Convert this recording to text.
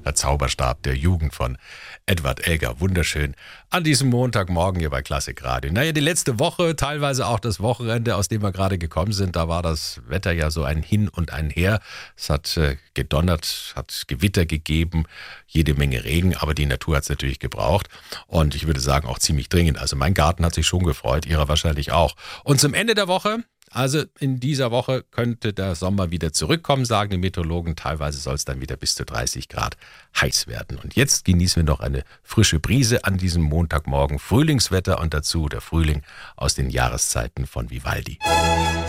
Der Zauberstab der Jugend von Edward Elgar. Wunderschön. An diesem Montagmorgen hier bei Klassik Radio. Naja, die letzte Woche, teilweise auch das Wochenende, aus dem wir gerade gekommen sind, da war das Wetter ja so ein Hin und ein Her. Es hat gedonnert, hat Gewitter gegeben, jede Menge Regen, aber die Natur hat es natürlich gebraucht. Und ich würde sagen, auch ziemlich dringend. Also mein Garten hat sich schon gefreut, Ihrer wahrscheinlich auch. Und zum Ende der Woche, also in dieser Woche könnte der Sommer wieder zurückkommen, sagen die Meteorologen. Teilweise soll es dann wieder bis zu 30 Grad heiß werden. Und jetzt genießen wir noch eine frische Brise an diesem Montagmorgen. Frühlingswetter und dazu der Frühling aus den Jahreszeiten von Vivaldi.